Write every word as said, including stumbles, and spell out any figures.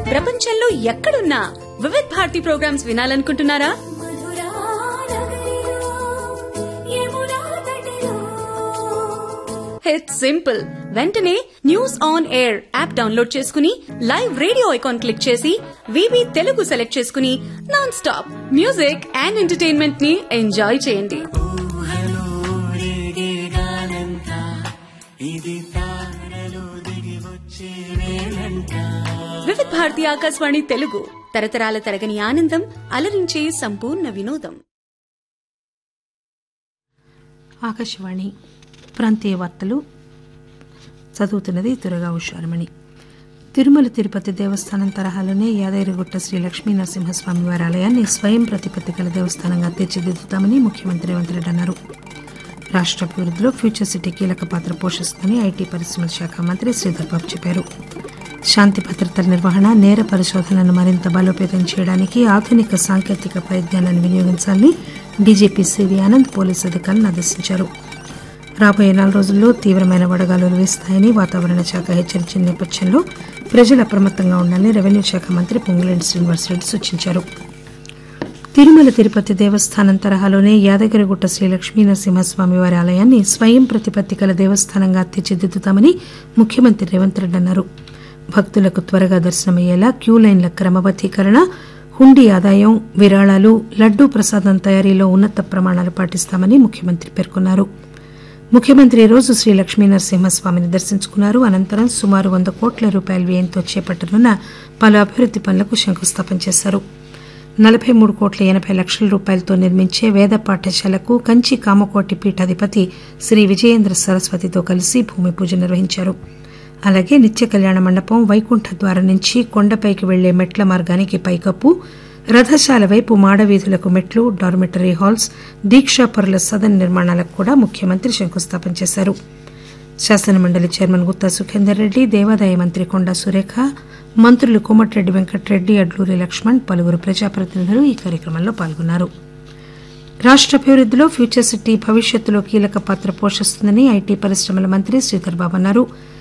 ప్రపంచంలో ఎక్కడున్నా Vividh Bharati programmes వినాలనుకుంటున్నారా? It's simple. వెంటనే news on air app download చేసుకుని లైవ్ రేడియో ఐకాన్ క్లిక్ చేసి వివి తెలుగు సెలెక్ట్ చేసుకుని non stop music and entertainment ని ఎంజాయ్ చేయండి. వివిధ్ భారతి ఆకాశవాణి తెలుగు, తరతరాల తరగని ఆనందం, అలరించే సంపూర్ణ వినోదం. ఆకాశవాణి ప్రాంతీయ వార్తలు చదువుతున్నది తురగా ఉషారమణి. తిరుమల తిరుపతి దేవస్థానం తరహాలోనే యాదగిరిగుట్ట శ్రీ లక్ష్మీ నరసింహస్వామి వారి ఆలయాన్ని స్వయం ప్రతిపత్తి గల దేవస్థానంగా తీర్చిదిద్దుతామని ముఖ్యమంత్రి రేవంత్ రెడ్డి అన్నారు. రాష్ట్ర అభివృద్ధిలో ఫ్యూచర్ సిటీ కీలక పాత్ర పోషిస్తుందని ఐటీ పరిశ్రమల శాఖ మంత్రి శ్రీధర్ బాబు చెప్పారు. శాంతి భద్రతల నిర్వహణ, నేర పరిశోధనలను మరింత బలోపేతం చేయడానికి ఆధునిక సాంకేతిక పరిజ్ఞానాన్ని వినియోగించాలని డీజీపీ సివి ఆనంద్ పోలీసు అధికారులను ఆదేశించారు. రాబోయే నాలుగు రోజుల్లో తీవ్రమైన వడగాలులు వీస్తాయని వాతావరణ శాఖ హెచ్చరించిన నేపథ్యంలో ప్రజలు అప్రమత్తంగా ఉండాలని రెవెన్యూ శాఖ మంత్రి పొంగులేటి శ్రీనివాసరెడ్డి సూచించారు. తిరుమల తిరుపతి దేవస్థానం తరహాలోనే యాదగిరిగుట్ట శ్రీ లక్ష్మీ నరసింహస్వామి వారి ఆలయాన్ని స్వయం ప్రతిపత్తి గల దేవస్థానంగా తీర్చిదిద్దుతామని ముఖ్యమంత్రి రేవంత్ రెడ్డి అన్నారు. భక్తులకు త్వరగా దర్శనమయ్యేలా క్యూ లైన్ల క్రమబద్దీకరణ, హుండీ ఆదాయం, విరాళాలు, లడ్డూ ప్రసాదం తయారీలో ఉన్నత ప్రమాణాలు పాటిస్తామని ముఖ్యమంత్రి పేర్కొన్నారు. ముఖ్యమంత్రి ఈ రోజు శ్రీ లక్ష్మీ నరసింహస్వామిని దర్శించుకున్నారు. అనంతరం సుమారు వంద కోట్ల రూపాయల వ్యయంతో చేపట్టనున్న పలు అభివృద్ది పనులకు శంకుస్థాపన చేశారు. నలభై మూడు కోట్ల ఎనభై లక్షల రూపాయలతో నిర్మించే వేద పాఠశాలకు కంచి కామకోటి పీఠాధిపతి శ్రీ విజయేంద్ర సరస్వతితో కలిసి భూమి పూజ నిర్వహించారు. అలాగే నిత్య కళ్యాణ మండపం, వైకుంఠ ద్వారం నుంచి కొండపైకి వెళ్లే మెట్ల మార్గానికి పైకప్పు, రథశాల వైపు మాడవీధులకు మెట్లు, డార్మిటరీ హాల్స్, దీక్షాపరుల సదన్ నిర్మాణాలకు కూడా ముఖ్యమంత్రి శంకుస్థాపన చేశారు. శాసనమండలి చైర్మన్ గుత్తా సుఖేందర్ రెడ్డి, దేవాదాయ మంత్రి కొండా సురేఖ, మంత్రులు కోమటిరెడ్డి వెంకటరెడ్డి, అడ్లూరి లక్ష్మణ్, పలువురు ప్రజాప్రతినిధులు ఈ కార్యక్రమంలో పాల్గొన్నారు. రాష్ట్ర అభివృద్ధిలో ఫ్యూచర్ సిటీ భవిష్యత్తులో కీలక పాత్ర పోషిస్తుందని ఐటీ పరిశ్రమల మంత్రి శ్రీధర్ బాబు అన్నారు.